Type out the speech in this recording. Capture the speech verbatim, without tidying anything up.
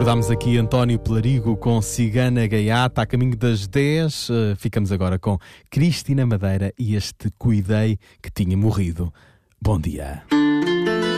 Recordámos aqui António Pelarigo com Cigana Gaiata a caminho das dez. Ficamos agora com Cristina Madeira e este Cuidei que tinha morrido. Bom dia.